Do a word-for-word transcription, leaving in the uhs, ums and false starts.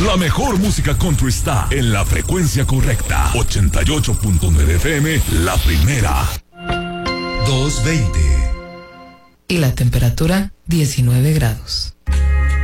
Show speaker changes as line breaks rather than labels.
La mejor música country está en la frecuencia correcta. ochenta y ocho punto nueve F M, la primera.
doscientos veinte.
Y la temperatura, diecinueve grados.